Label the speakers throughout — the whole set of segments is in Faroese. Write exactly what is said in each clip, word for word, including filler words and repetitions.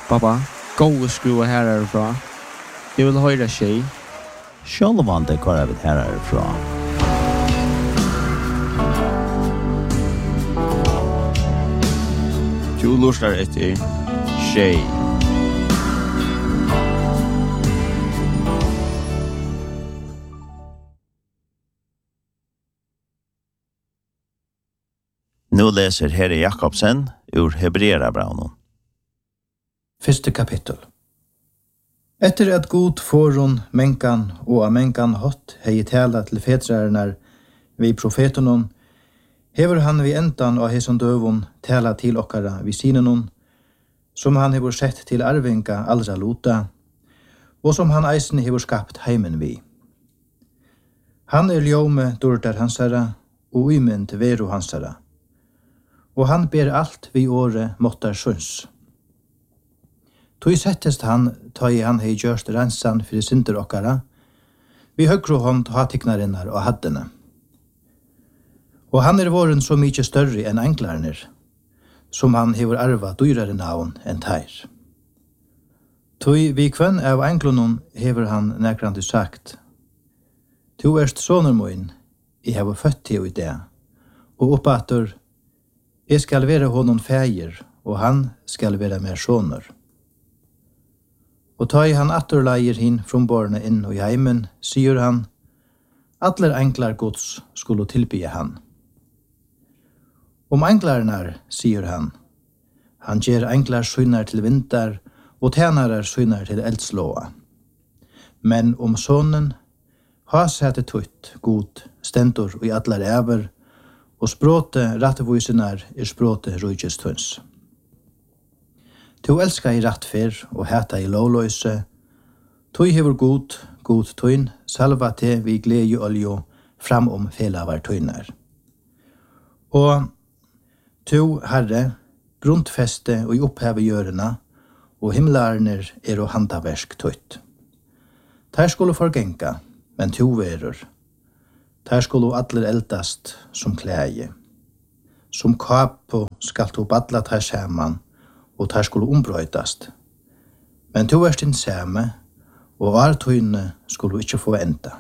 Speaker 1: Pappa, gå skruva här härifrån. Jag vill höra tjej.
Speaker 2: Självan det går jag här härifrån. Du lustar efter tjej. Nu läser Herre Jakobsen ur Hebreerabrevet.
Speaker 3: Første kapittel. Etter at god forhånd menkan og av menkan hot hei tala til fedrærernar vi profetenon, hever han vi endan og heson døvun tala til okkara vi sinenon, som han hever sett til arvinga allra lota, og som han eisen hever skapt heimen vi. Han er ljome dårdar hansara, og uimynd veru hansara, og han ber alt vi åre måttar sunns. Tog settest han, ta i han hei gjørst rensan fyrir synder okkara, vi høgru hånd hatiknarinnar og haddene. Og han er våren så mykje større enn englarner, som han hever arva dyrare navn enn teir. Tog vi kvenn av englonon hever han nekrande sagt, «Tu erst soner moin, I hever født til i det, og oppater, jeg skal være honom feir, og han skal være mer soner.» Og ta i han atterleier hin fromborne inn og i heimen, sier han, «Atler enklar gods skulle tilbye han.» Om enklarnar, sier han, «Han gjer enklar synar til vinter, og tænarar synar til eldslåa. Men om sonen, ha sette tutt, god, stentor og i atler ever, og språte rattevoisenar er språte rujgestunns. Tu elska i rattfer og heta i lovløse, tu hever god, god tøyn, salva te vi glede oljo fram om felavar tøynar. Og tu, Herre, grunnfeste og i oppheve gjørena, og himlarner er og handaversk tøyt. Der skulle forgenka, men tu verur. Der skulle atler eldast som klæje. Som kapo skal tu badla ter saman, og der skulle ombrøytast. Men to er din samme, og artøyne skulle ikke få enda.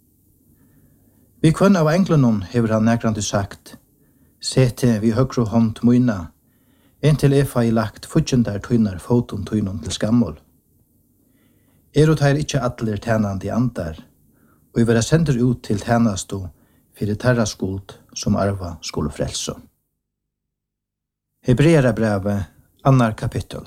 Speaker 3: Vi kvann av englenon hever han nekrande sagt, «Sete vi høgru hånd moina, inntil efa i lagt futjendar tøynar foton tøynon til skammol. Er og teir ikkje atler tænandi andar, og i vera sender ut til tænasto fyrir terra skuld som arva skulle frelso.» Hebreerabrevet, annar kapittel.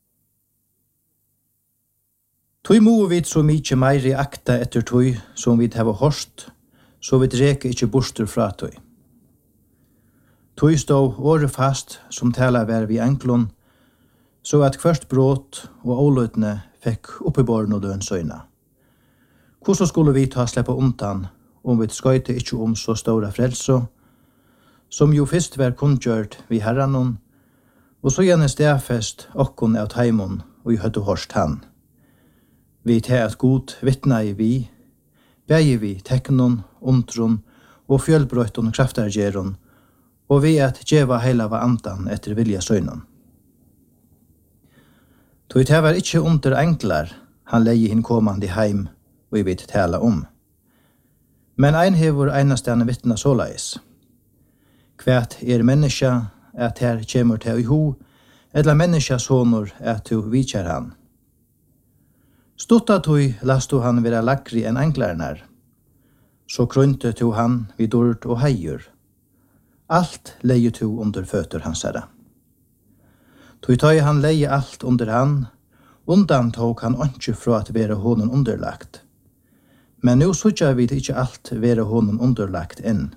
Speaker 3: Tui mo vit så mykje meiri akta etter tui som vit hava horst, så vit reke ikkje bostur fra tui. Tui stå åre fast som tala vær vi enklon, så at først bråt og åløytne fekk oppiborn og døen søyna. Hvordan skulle vi ta sleppa undan om vi skøyte ikkje om så stora frelso, som jo fyrst var kundgjørt vi herranon, og så gjerne stedfest okkon av taimon og i høttu horst han. Vi til at god vittna i vi, bægi vi teknon, undron og fjølbrøyton kraftargeron, og vi at djeva heila va andan etter vilja søgnon. Tog det var ikkje under enklar han leie hinn komandi heim og vi vet tala om. Men ein hevur einastane vittna såleis. Kvært er menneska at her kjemur til i ho, eller menneska sonor at du vidkjær han. Stutta tui lastu han vera lakri enn englarnar, så krønte tu han vid dord og heier. Alt leie tu under føtter hansara. Tui tøy han leie alt under han, undan tog han ikke fra at vera honom underlagt. Men nu sutja vi ikkje alt vera honom underlagt enn.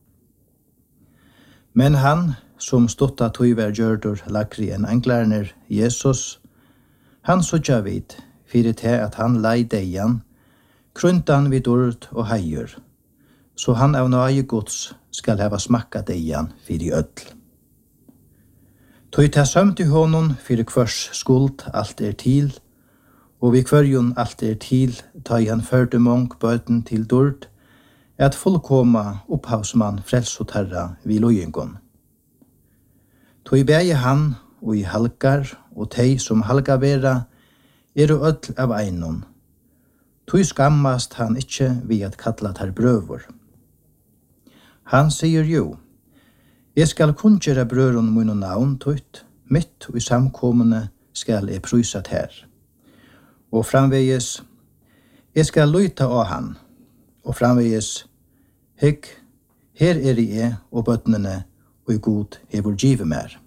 Speaker 3: Men han, som stotta tøyver gjørdur lakri enn englarner, Jesus, han sutja vid, fyrir til at han lei deian, kruntan vid dord og heier, så han av nøye gods skal hava smakka deian fyrir ødl. Tøy ta sømt i honom fyrir kvørs skuld alt er til, og vi kvørjon alt er til, ta i han førde mong bøten til dord, at fullkoma opphavsmann frelsotarra vi lojengon. Tøy bæge han, og i halkar, og tei som halga vera, er og öll av einon. Tui skammast han ikkje vi at kalla tar brøvor. Han sier jo, jeg skal kunngjera brøron mun og navn tutt, mitt og i samkomne skal jeg prysat her. Og framvegis, jeg skal luita av han, og framvegis, hygg, her er jeg og bøtnene, og i god hevur givet mer.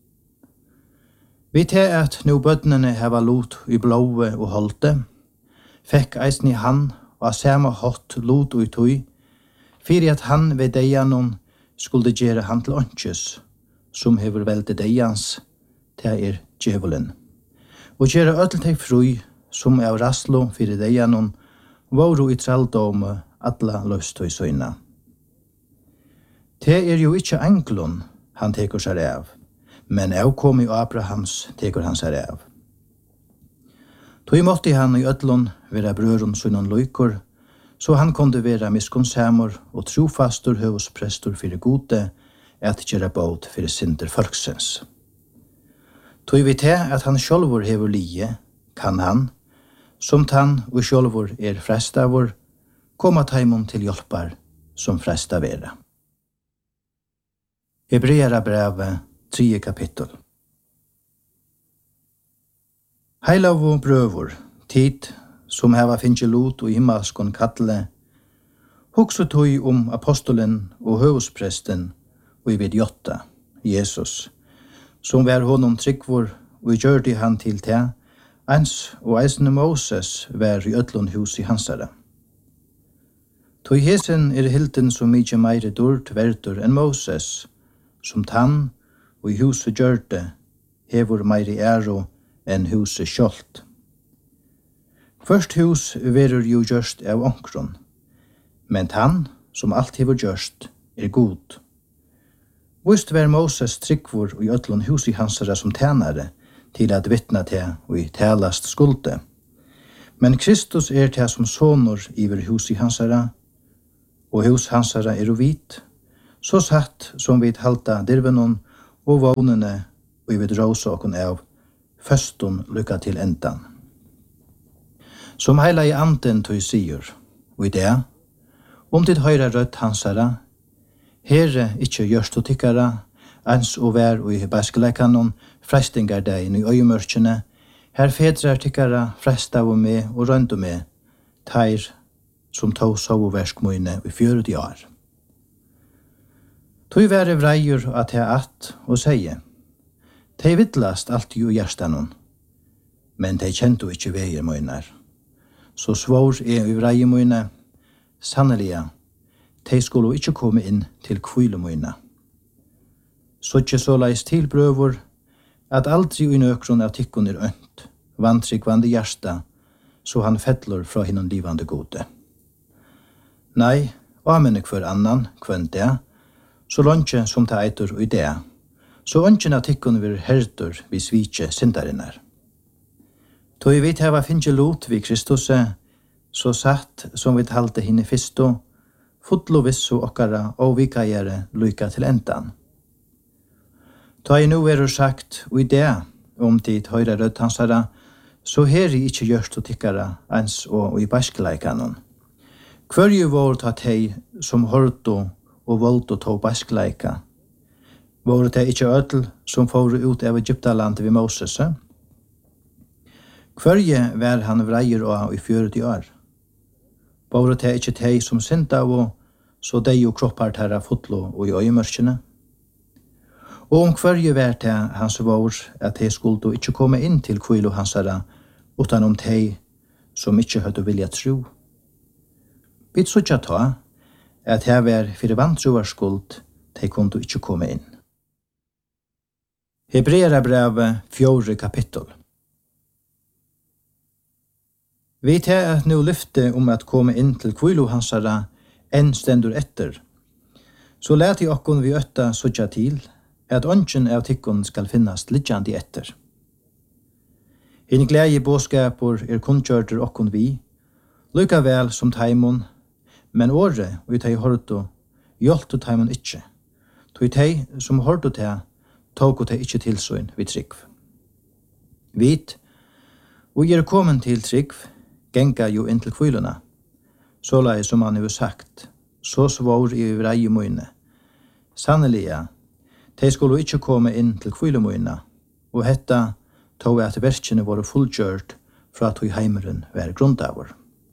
Speaker 3: Vi til at nu bøtnene heva lot i blåe og holte, fekk eisen i han og av samme hot lot og i tøy, fyrir at han ved deianon skulle gjere han til åndsjus, som hever velde deians, til er djevelen. Og gjere ødel til fru, som er raslo fyrir deianon, våru i tralldome atla løst og i søyna. Det er jo ikkje englun han teker seg av, men avkom i Abrahams teker han seg av. Tog måtte han i ødlun vera brøron sønnon løykor, så han kunde vera miskonsamor og trofastor høvsprestor fyrir gode, at gjera båt fyrir synder folksens. Tog vi til at han sjolvor hever lie, kan han, som han og sjolvor er frestavor, koma taimon til hjelpar som fresta vera. Hebreara brevet, tredje kapittel. Heilav brøvor, tid som heva finnje lot og himmelskon kattle, hugsa tøy om apostolen og høvspresten og i vid jotta, Jesus, som var honom tryggvor og gjørte han til te, ans og eisne Moses var i ødlund hus i hansare. Tøy hesen er hilden så mykje meire dård verdur enn Moses, som tann og i huset gjørte, hevor meire æro enn huset skjolt. Først hus verur jo gjørst av onkron, men han, som alt hever gjørst, er god. Vist var Moses tryggvor og i ødlun hus i hansara som tænare, til at vittna til og i talast skulde. Men Kristus er til som sonor iver hus i hansara, og hus hansara er uvit, så satt som vi halta dirvenon og vognene og vi dråsa okon av førston lykka til endan. Som heila i anden tøy sier, og i det, om tid høyra rødt hansara, herre ikkje gjørst og tykkara, ans og vær og i baskeleikanon, frestingar degin i øyemørkjene, her fedrar tykkara, fresta og med og rønt og med, teir som tog sov og verskmøyne i fjøret i år. Tøy være vreier at jeg at og seie, tei vittlast alt jo hjertanon, men tei kjento ikkje veier møynar. Så svår er i vreie møyne, sanneliga, tei skulle ikkje komme inn til kvile møyne. Så ikkje så leis til brøvor, at aldri i nøkron av tikkon er ønt, vantrykvande hjersta, så han fettler fra hinnom livande gode. Nei, amene kvar annan, kvann det, så lønge som ta eitur og idé, så ønsken av tikkun vir herdur vi svitje syndarinnar. Tøy vi heva finnje lot vi Kristus, så satt som vi talte hinne fisto, fotlo vissu okkara og vi kajere lykka til endan. Tøy nu er sagt og idé om tid høyra rødt hansara, så her i ikkje gjørst og tikkara ens og i baskleikanon. Hverju vår ta tei som hørto og voldt og tog baskleika. Våre det ikkje ødel som får ut av Egyptalandet ved Moses. Hverje var han vreier av i fjøret i år. Våre det ikkje teg som synda og så dei og kroppar terra fotlo og i øyemørkene. Og om hverje var det hans vår at de skulle ikkje komme inn til kvilo hansara utan om de som ikkje høyde vilja tro. Vi sutja ta at her var fyrir vantroars skuld de kunne ikkje komme inn. Hebreara brevet, fjorde kapittel. Vi tar at nu lyfte om at komme inn til kvilo hansara enn stendur etter. Så let i okkon vi øtta sutja til at ønsken av tikkun skal finnast lidjandi etter. Hinn glede båskapur er kunnkjørter okkon vi, lykka vel som taimon, men åre, og i tei horto, hjelpte taimon ikkje. Tog tei som horto tei, tog tei ikkje tilsøyn vid trygg. Vit, og er kommet til trygg, genga jo inn til kviluna. Sålai som han har sagt, så svår i vrei møyne. Sanneliga, de skulle ikke komme inn til kvilumøyne, og hetta tog at verkene var fullgjørt fra at heimeren var grundavur.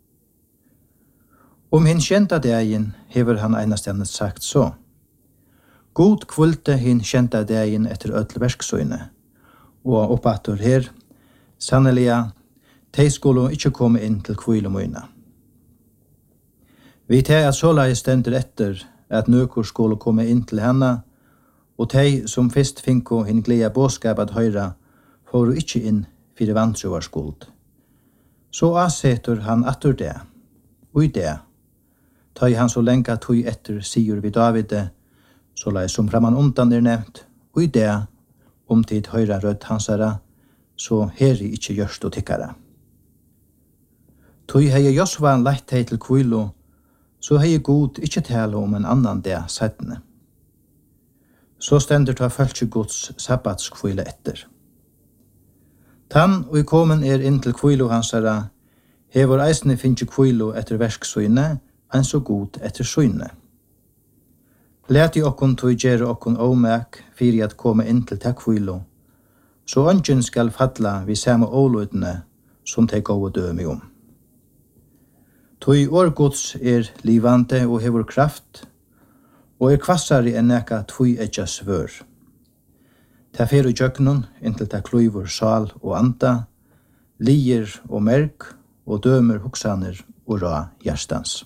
Speaker 3: Om hin kjenta dagen hever han einastendet sagt så. God kvulte hin kjenta dagen etter ødel verksøyne, og oppatur her, sanneliga, de skulle ikke komme inn til kvilumøyne. Vi tar at såleis stender etter at nøkur skulle komme inn til henne, og de som først finko hin gleda båskap at høyra, får ikke inn fyrir vantruvar skuld. Så avsetter han atter det, og i det, tar han så lenge tog etter sier vi Davide, så lai som framan undan er nevnt, og i det, om tid høyra rødt hansara, så heri ikke gjørst og tikkara. Tog hei Josva leit hei til kvilo, så hei god ikke tale om en annan det settene. Så stender ta følge Guds sabbatskvile etter. Tann og i komen er inn til kvilo hansara, hever eisne finnje kvilo etter verksøyne, enn så god etter søyne. Leti okkon tog gjere okkon omek fyrir at komme inn til ta kvilo, så ønsken skal falla vi samme åløydene som te gode døme om. Tog årgods er livande og hever kraft, og er kvassare enn eka tvoi etja svør. Ta fer og jøknun inntil ta kløyvur sal og anda, lier og merk, og dømer hoksaner og ra hjerstans.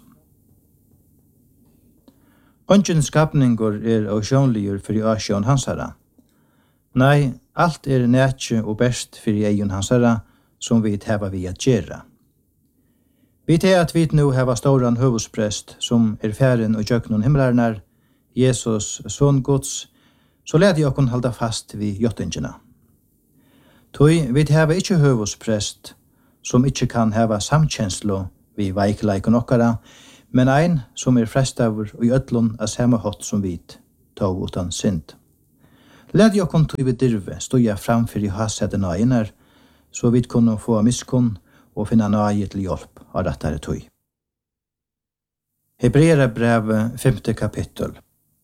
Speaker 3: Ongen skapningur er ausjónligur fyrir asjón hansara. Nei, alt er nætje og best fyrir eion hansara som vi heva vi at gjera. Vi tar at vi nu heva stauran høvusprest som er færen og jøknun himlarnar, Jesus son Guds, så led jeg okkur halda fast vi jottingina. Tui vi heva ikkje høvusprest som ikkje kan heva samkjenslo vi veikleikon okkara, men ein som er frestavur og i ötlun av samme hot som vit, tog utan synd. Led jeg okkur tui vi dirve stoja framfyr i hasete nainar, så vi kunne få miskunn og finna nai til hjelp av rettare tui. Hebreera brev femte kapittel.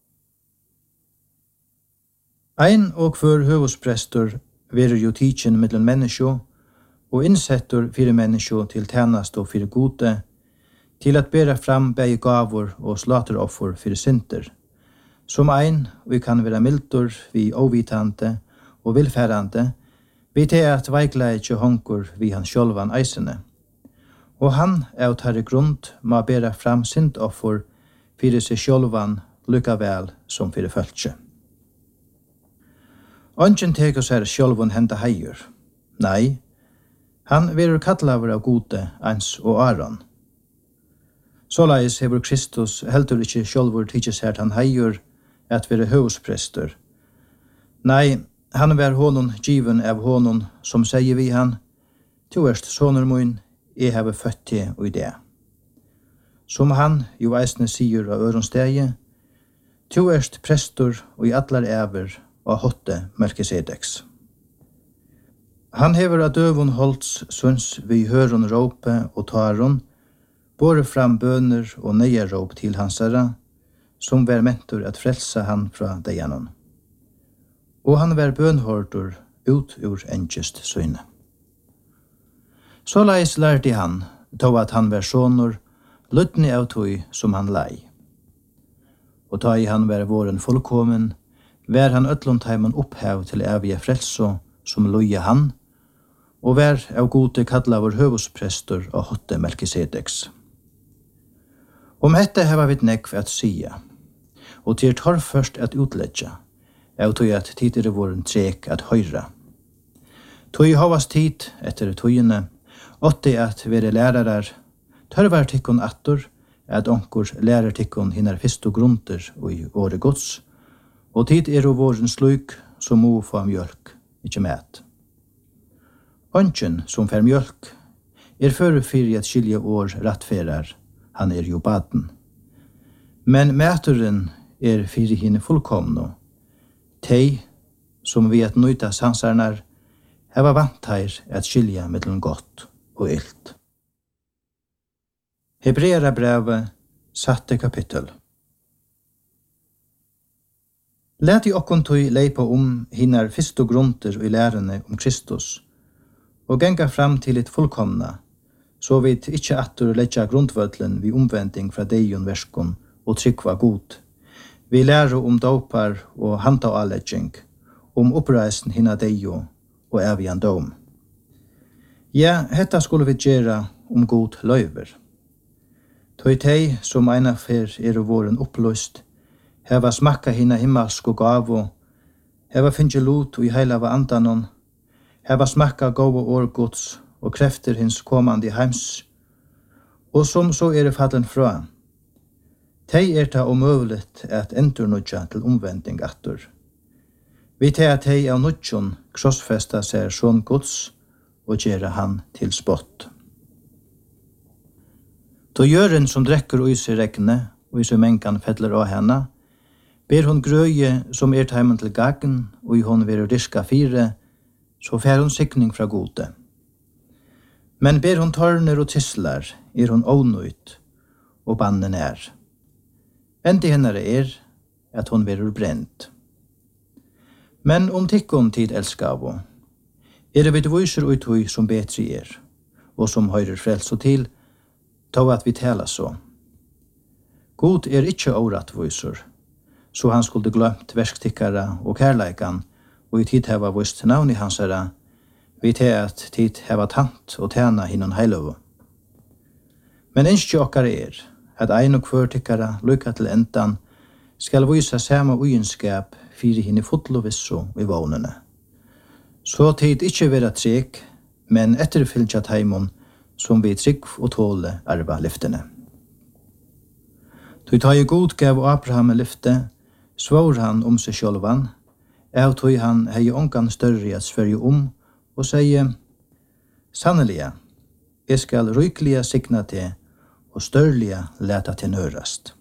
Speaker 3: Ein og hver høvusprestor verer jo tidsen mellom menneskjo, og innsettur fyrir menneskjo til tjenast og fyrir gode, til at bera fram begge gavor og slateroffer fyrir synder. Som ein, vi kan vera mildur, vi ovitante og vilfærande, vi til at veikleikje hongur vi han sjolvan eisene. Og han er tar grunn ma bera fram syndoffer fyrir seg sjolvan lukka vel som fyrir følge. Ongen teker seg sjolvan henda heier. Nei, han verur kallaver av gode, eins og Aron. Såleis hever Kristus heldur ikkje sjolvur tidsi seg han heier at være høvusprester. Nei, han var honon given av honon som sier vi han, «Tu erst soner mun, jeg have født til og i det». Som han jo eisne sier av øronstegi, «Tu erst prestor og i atlar ever og hotte Melkisedeks». Han hever av døvun holds sunds vi høron råpe og taron, båre fram bøner og neierråp til hansara, som var mentor at frelsa han fra deianon. Og han var bønhordur ut ur engest søyne. Såleis lærte han, tog at han var sonor, lytni av tog som han lei. Og ta i han var våren fullkomen, var han ötlundheimen opphav til evige frelso som loja han, og var av gode kalla vår høvusprestor og hotte Melkisedeks. Om hette heva vi nekv at sia, og til tar først at utledja, av tog at tid er våren trek at høyra. Tog havas tid etter togene, åtti at vere lærarar, tørvar tikkun attor, at onkur lærer tikkun hinnar fyrstu grunter og i åre gods, og tid er våren sluk som må få mjölk, ikkje mæt. Ongen som fer mjölk er føre fyrir at skilje år rattferar, han er jo baden. Men mæturen er fyrir hine fullkomno, tei som vi at nøyta sansarnar, Jeg var vant her at skilja mellom godt og ilt. Hebreera brevet, satte kapittel. Læt i okkon tøy leipa om hinnar fyrstu grunter og lærerne om Kristus, og genga fram til et fullkomna, så vidt ikkje attur letja grundvøtlen vi omvending fra deion verskon og tryggva god. Vi lærer om dopar og handtavalegging, om oppreisen hinna deio og evian dom. Ja, hetta skulle vi gjera om god løyver. Tøy tei som eina fer er våren oppløst, heva smakka hinna himmelsko gavo, heva finnje lot i heila va andanon, heva smakka gavo årgods og krefter hins komande heims, og som så er fallen fra. Tei er ta omøveligt at endurnudja til omvending attur. Vi tei at tei av nudjon krossfesta ser sånn gods og gjera han til spott. Då gjøren som drekker og i regne og i mengan fettler av henne, ber hon grøye som er teimen til gagen og i hon vil riska fire, så fer hon sikning fra gode. Men ber hon tørner og tislar, er hon ånøyt, og bannen er. Endi hennare er at hon verur brent. Men om tikkon tid elskavo, er det vid vyser ut hui som betri er, og som høyrer frels og til, ta at vi tala så. God er ikkje årat vyser, så han skulle glömt verkstikkara og kærleikan, og i tid heva vist navn i hansara, vi te at tid heva tant og tjena hinnon heilov. Men innskje okkar er, at ein og kvør tikkara lykka til endan, skal vysa sama ugenskap fyrir hinn i fotlovisso i vånene. Så tid ikkje vera trek, men etterfylgja taimon, som vi trygg og tåle arva lyftene. Tui ta i god gav Abraham lyfte, svår han om seg sjølvan, av tui han hei ongan større at sverge om, og sier, sanneliga, jeg skal rykliga signa til, og størliga leta til nørast.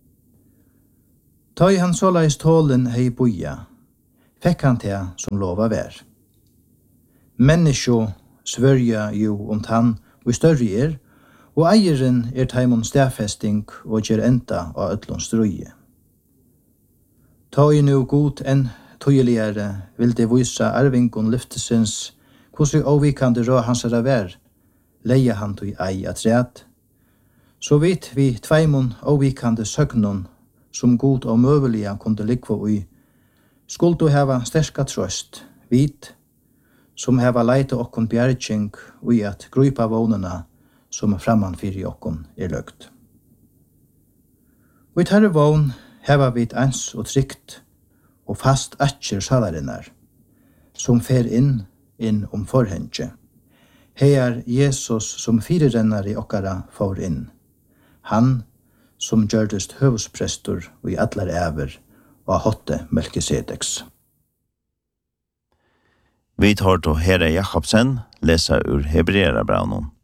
Speaker 3: Ta i han såleis tålen hei boja, fekk han til som lova vær. Menneskjo svørja jo om tann og større er, og eieren er taimon stafesting og gjer enda av ötlån strøye. Ta i nu god enn tøyeligere vil det vysa arvingon lyftesens, hvordan avvikande rå hans er vær, leia han tøy ei at ræt. Så vidt vi tveimon avvikande søgnon, som god og møvelige kunde likva ui, skulle du heva sterska trøst, vit, som heva leite okkon bjergjeng ui at grupa vånena som er framman fyrir okkon er løgt. Og i tarre vån heva vi ens og trygt og fast atjer salarinnar, som fer inn, inn om forhengje. Heiar Jesus som firerennar i okkara for inn. Han som gjørdest høvsprestor og i allar æver og hotte Melkisedeks.
Speaker 2: Vi tar til Herre Jakobsen, lesa ur Hebreera braunen.